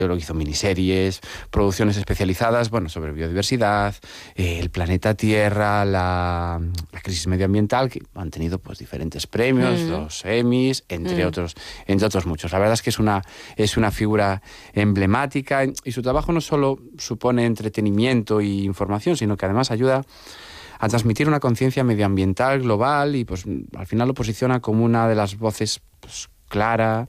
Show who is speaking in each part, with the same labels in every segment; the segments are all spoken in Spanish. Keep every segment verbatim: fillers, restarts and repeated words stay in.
Speaker 1: Luego hizo miniseries, producciones especializadas, bueno, sobre biodiversidad, eh, el planeta Tierra, la, la crisis medioambiental, que han tenido pues diferentes premios, mm. los Emmys, entre mm. otros, entre otros muchos. La verdad es que es una, es una figura emblemática y su trabajo no solo supone entretenimiento e información, sino que además ayuda a transmitir una conciencia medioambiental global y pues al final lo posiciona como una de las voces pues, clara,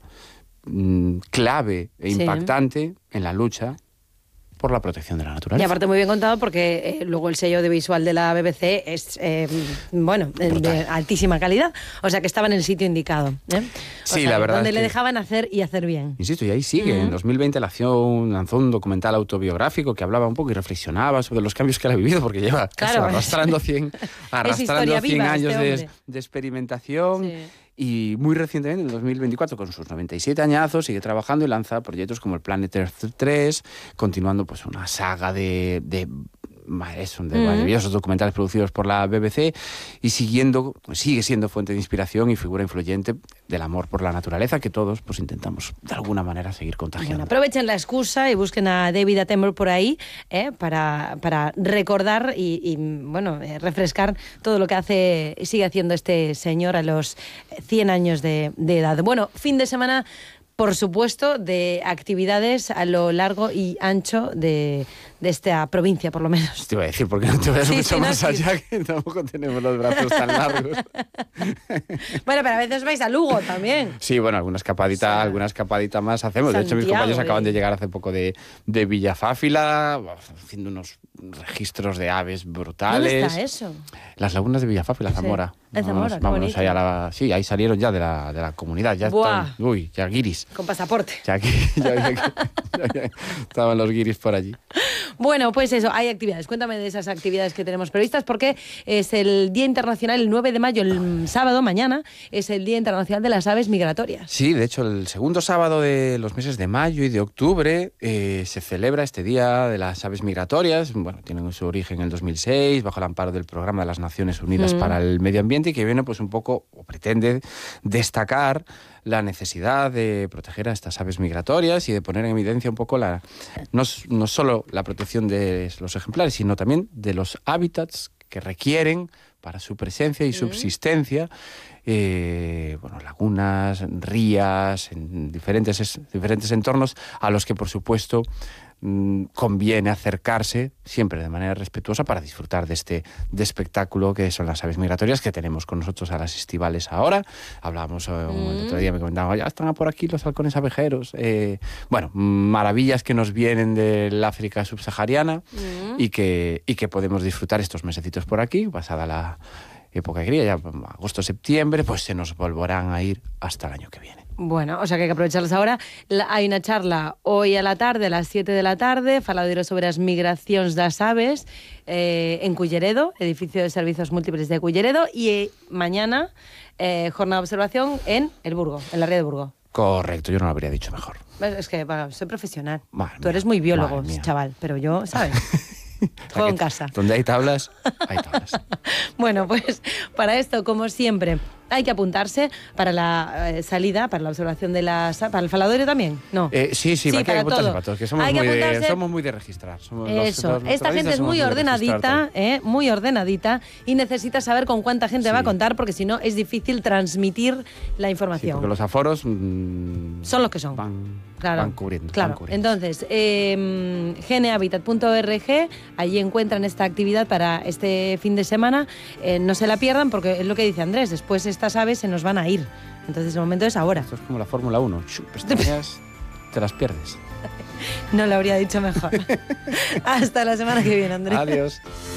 Speaker 1: clave e impactante sí. en la lucha por la protección de la naturaleza.
Speaker 2: Y aparte muy bien contado porque eh, luego el sello audiovisual de la B B C es, eh, bueno, de altísima calidad, o sea que estaba en el sitio indicado. ¿eh?
Speaker 1: Sí,
Speaker 2: sea,
Speaker 1: la verdad
Speaker 2: donde
Speaker 1: es
Speaker 2: le
Speaker 1: que...
Speaker 2: dejaban hacer y hacer bien.
Speaker 1: Insisto, y ahí sigue. Uh-huh. En dos mil veinte lanzó, lanzó un documental autobiográfico que hablaba un poco y reflexionaba sobre los cambios que él ha vivido, porque lleva claro, eso, arrastrando cien, arrastrando cien viva, años este de, de experimentación. Sí. Y muy recientemente, en dos mil veinticuatro, con sus noventa y siete añazos, sigue trabajando y lanza proyectos como el Planet Earth tres, continuando pues una saga de... de Son de maravillosos uh-huh. documentales producidos por la B B C y siguiendo, sigue siendo fuente de inspiración y figura influyente del amor por la naturaleza que todos pues intentamos de alguna manera seguir contagiando.
Speaker 2: Bueno, aprovechen la excusa y busquen a David Attenborough por ahí eh, para, para recordar y, y bueno, eh, refrescar todo lo que hace y sigue haciendo este señor a los cien años de, de edad. Bueno, fin de semana, por supuesto, de actividades a lo largo y ancho de, de esta provincia, por lo menos.
Speaker 1: Te iba a decir, porque no te vayas sí, mucho sí, más no, allá, sí. que tampoco tenemos los brazos tan largos.
Speaker 2: Bueno, pero a veces vais a Lugo también.
Speaker 1: Sí, bueno, alguna escapadita, o sea, alguna escapadita más hacemos. Santiago, de hecho, mis compañeros eh. acaban de llegar hace poco de, de Villafáfila, haciendo unos registros de aves brutales.
Speaker 2: ¿Dónde está eso?
Speaker 1: Las lagunas de Villafáfila, Zamora.
Speaker 2: Sí. En Zamora,
Speaker 1: vámonos ahí a la, sí, ahí salieron ya de la, de la comunidad. Ya
Speaker 2: Buah.
Speaker 1: están, uy, ya guiris.
Speaker 2: Con pasaporte.
Speaker 1: Ya, ya, ya, ya, ya estaban los guiris por allí.
Speaker 2: Bueno, pues eso, hay actividades. Cuéntame de esas actividades que tenemos previstas, porque es el Día Internacional, el nueve de mayo, el sábado, mañana, es el Día Internacional de las Aves Migratorias.
Speaker 1: Sí, de hecho, el segundo sábado de los meses de mayo y de octubre eh, se celebra este Día de las Aves Migratorias. Bueno, tienen su origen en el dos mil seis, bajo el amparo del Programa de las Naciones Unidas mm. para el Medio Ambiente, y que viene pues un poco, o pretende destacar la necesidad de proteger a estas aves migratorias y de poner en evidencia un poco la no, no solo la protección de los ejemplares, sino también de los hábitats que requieren para su presencia y mm. subsistencia, eh, bueno, lagunas, rías, en diferentes, es, diferentes entornos a los que, por supuesto, conviene acercarse siempre de manera respetuosa para disfrutar de este de espectáculo que son las aves migratorias, que tenemos con nosotros a las estivales ahora. Hablábamos mm. el otro día, me comentaban, ya están por aquí los halcones abejeros. Eh, bueno, maravillas que nos vienen del África subsahariana mm. y, que, y que podemos disfrutar estos mesecitos por aquí, pasada la época de cría, ya agosto-septiembre, pues se nos volverán a ir hasta el año que viene.
Speaker 2: Bueno, o sea que hay que aprovecharlas ahora. La, hay una charla hoy a la tarde, a las siete de la tarde, faladeiro sobre las migraciones das aves eh, en Culleredo, edificio de servicios múltiples de Culleredo, y eh, mañana eh, jornada de observación en El Burgo, en la ría de Burgo.
Speaker 1: Correcto, yo no lo habría dicho mejor.
Speaker 2: Es que bueno, soy profesional.
Speaker 1: Madre
Speaker 2: Tú
Speaker 1: mía,
Speaker 2: eres muy biólogo, chaval, pero yo, ¿sabes? Juego en casa.
Speaker 1: Donde hay tablas, hay tablas.
Speaker 2: Bueno, pues para esto, como siempre, hay que apuntarse para la eh, salida, para la observación de las... ¿Para el faladeiro también? No.
Speaker 1: Eh, sí, sí,
Speaker 2: sí
Speaker 1: hay que
Speaker 2: para
Speaker 1: apuntarse
Speaker 2: todo.
Speaker 1: para todos, que somos,
Speaker 2: hay que
Speaker 1: muy
Speaker 2: apuntarse...
Speaker 1: de, somos muy de registrar. Somos
Speaker 2: Eso,
Speaker 1: los, los,
Speaker 2: esta
Speaker 1: los
Speaker 2: gente es muy ordenadita,
Speaker 1: eh,
Speaker 2: muy ordenadita, y necesita saber con cuánta gente sí. va a contar, porque si no es difícil transmitir la información.
Speaker 1: Sí, porque los aforos... Mmm,
Speaker 2: son los que son.
Speaker 1: Van...
Speaker 2: Claro,
Speaker 1: van cubriendo.
Speaker 2: claro.
Speaker 1: Van cubriendo.
Speaker 2: Entonces, eh, genehabitat punto org, allí encuentran esta actividad para este fin de semana. Eh, no se la pierdan, porque es lo que dice Andrés, después estas aves se nos van a ir. Entonces el momento es ahora.
Speaker 1: Esto es como la Fórmula uno. Pestañas, te las pierdes.
Speaker 2: No lo habría dicho mejor. Hasta la semana que viene, Andrés.
Speaker 1: Adiós.